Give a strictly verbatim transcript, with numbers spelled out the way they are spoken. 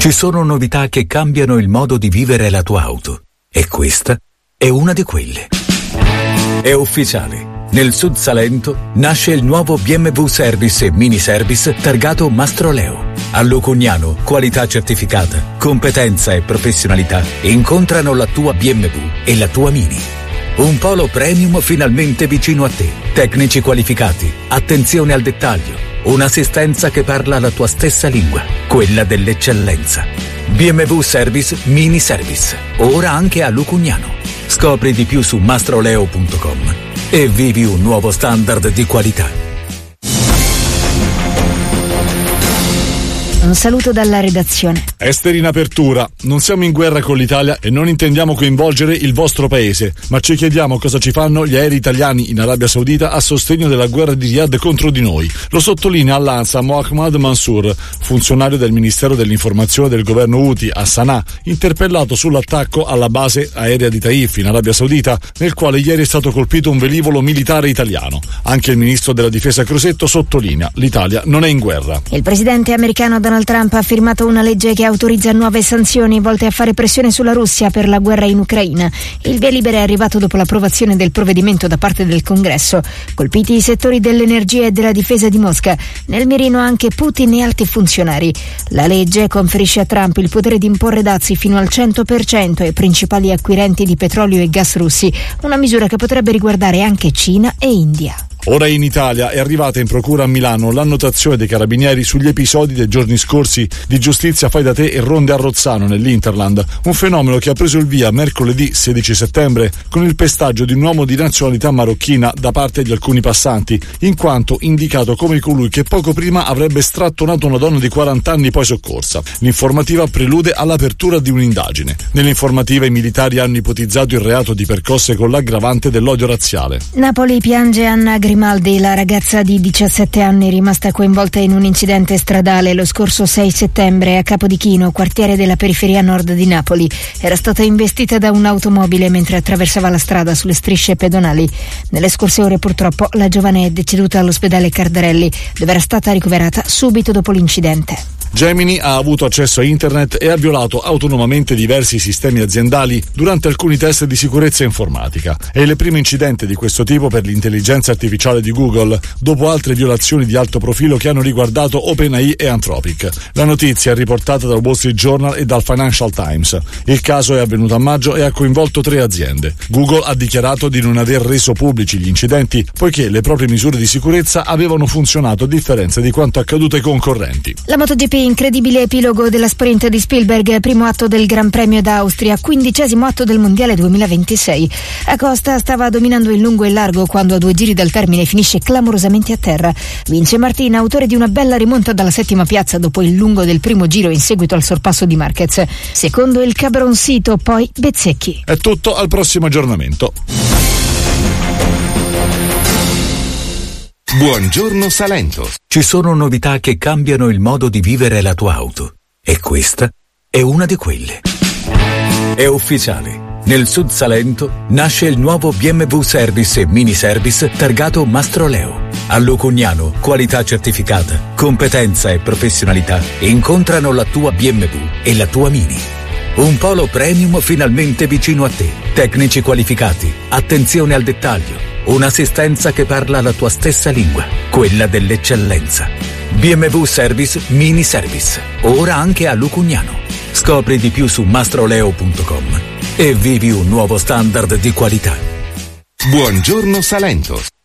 Ci sono novità che cambiano il modo di vivere la tua auto. E questa è una di quelle. È ufficiale. Nel Sud Salento nasce il nuovo B M W Service e Mini Service targato Mastroleo. A Lucugnano, qualità certificata, competenza e professionalità incontrano la tua B M W e la tua Mini. Un polo premium finalmente vicino a te. Tecnici qualificati, attenzione al dettaglio, un'assistenza che parla la tua stessa lingua, quella dell'eccellenza. B M W Service Mini Service, ora anche a Lucugnano. Scopri di più su mastroleo punto com e vivi un nuovo standard di qualità. Un saluto dalla redazione. Esteri in apertura. Non siamo in guerra con l'Italia e non intendiamo coinvolgere il vostro paese, ma ci chiediamo cosa ci fanno gli aerei italiani in Arabia Saudita a sostegno della guerra di Riyadh contro di noi. Lo sottolinea all'ANSA Mohammad Mansour, funzionario del Ministero dell'Informazione del governo Houthi a Sana'a, interpellato sull'attacco alla base aerea di Taif in Arabia Saudita, nel quale ieri è stato colpito un velivolo militare italiano. Anche il ministro della difesa Crosetto sottolinea: l'Italia non è in guerra. Il presidente americano Donald Trump ha firmato una legge che autorizza nuove sanzioni volte a fare pressione sulla Russia per la guerra in Ucraina. Il via libera è arrivato dopo l'approvazione del provvedimento da parte del Congresso. Colpiti i settori dell'energia e della difesa di Mosca, nel mirino anche Putin e alti funzionari. La legge conferisce a Trump il potere di imporre dazi fino al cento per cento ai principali acquirenti di petrolio e gas russi, una misura che potrebbe riguardare anche Cina e India. Ora in Italia è arrivata in procura a Milano l'annotazione dei carabinieri sugli episodi dei giorni scorsi di giustizia fai da te e ronde a Rozzano nell'Interland, un fenomeno che ha preso il via mercoledì sedici settembre con il pestaggio di un uomo di nazionalità marocchina da parte di alcuni passanti, in quanto indicato come colui che poco prima avrebbe strattonato una donna di quaranta anni poi soccorsa. L'informativa prelude all'apertura di un'indagine. Nell'informativa i militari hanno ipotizzato il reato di percosse con l'aggravante dell'odio razziale. Napoli piange Anna Grimaldi, la ragazza di diciassette anni rimasta coinvolta in un incidente stradale lo scorso sei settembre a Capodichino, quartiere della periferia nord di Napoli. Era stata investita da un'automobile mentre attraversava la strada sulle strisce pedonali. Nelle scorse ore purtroppo la giovane è deceduta all'ospedale Cardarelli, dove era stata ricoverata subito dopo l'incidente. Gemini ha avuto accesso a internet e ha violato autonomamente diversi sistemi aziendali durante alcuni test di sicurezza informatica. È il primo incidente di questo tipo per l'intelligenza artificiale di Google, dopo altre violazioni di alto profilo che hanno riguardato OpenAI e Anthropic. La notizia è riportata dal Wall Street Journal e dal Financial Times. Il caso è avvenuto a maggio e ha coinvolto tre aziende. Google ha dichiarato di non aver reso pubblici gli incidenti poiché le proprie misure di sicurezza avevano funzionato a differenza di quanto accaduto ai concorrenti. La MotoGP, incredibile epilogo della sprint di Spielberg, primo atto del Gran Premio d'Austria, quindicesimo atto del Mondiale duemilaventisei. Acosta stava dominando in lungo e largo quando a due giri dal termine finisce clamorosamente a terra. Vince Martin, autore di una bella rimonta dalla settima piazza dopo il lungo del primo giro in seguito al sorpasso di Marquez. Secondo il Cabroncito, poi Bezzecchi. È tutto, al prossimo aggiornamento. Buongiorno Salento. Ci sono novità che cambiano il modo di vivere la tua auto. E questa è una di quelle. È ufficiale. Nel Sud Salento nasce il nuovo B M W Service e Mini Service targato Mastroleo. A Lucugnano, qualità certificata, competenza e professionalità incontrano la tua B M W e la tua Mini. Un polo premium finalmente vicino a te. Tecnici qualificati, attenzione al dettaglio, un'assistenza che parla la tua stessa lingua, quella dell'eccellenza. B M W Service Mini Service, ora anche a Lucugnano. Scopri di più su mastroleo punto com e vivi un nuovo standard di qualità. Buongiorno Salento.